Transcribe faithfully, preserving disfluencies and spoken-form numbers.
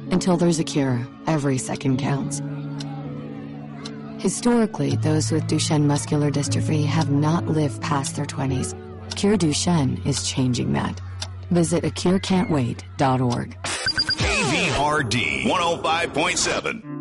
Until there's a cure, every second counts. Historically, those with Duchenne muscular dystrophy have not lived past their twenties. Cure Duchenne is changing that. Visit a cure can't wait dot org. K V R D one oh five point seven.